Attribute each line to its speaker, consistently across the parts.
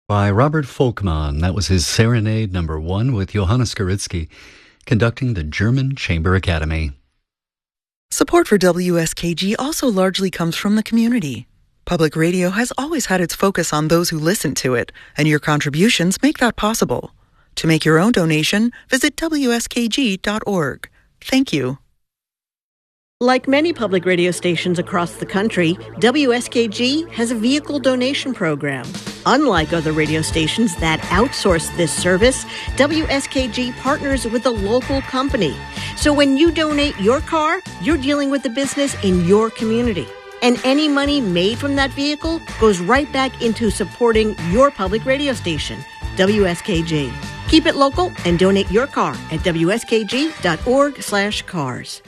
Speaker 1: By Robert Volkmann. That was his Serenade number 1 with Johannes Goritzky conducting the German Chamber Academy.
Speaker 2: Support for WSKG also largely comes from the community. Public radio has always had its focus on those who listen to it, and your contributions make that possible. To make your own donation, visit WSKG.org. Thank you.
Speaker 3: Like many public radio stations across the country, WSKG has a vehicle donation program. Unlike other radio stations that outsource this service, WSKG partners with a local company. So when you donate your car, you're dealing with the business in your community. And any money made from that vehicle goes right back into supporting your public radio station, WSKG. Keep it local and donate your car at wskg.org/cars.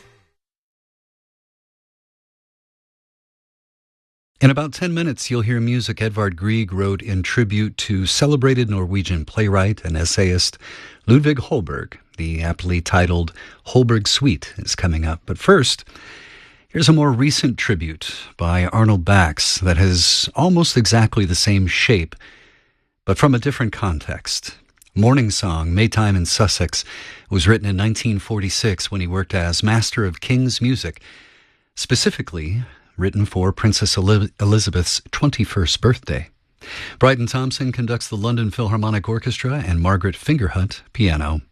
Speaker 1: In about 10 minutes, you'll hear music Edvard Grieg wrote in tribute to celebrated Norwegian playwright and essayist Ludvig Holberg. The aptly titled Holberg Suite is coming up. But first, here's a more recent tribute by Arnold Bax that has almost exactly the same shape, but from a different context. Morning Song, Maytime in Sussex, was written in 1946 when he worked as Master of King's Music, specifically written for Princess Elizabeth's 21st birthday. Bryden Thompson conducts the London Philharmonic Orchestra and Margaret Fingerhut, piano.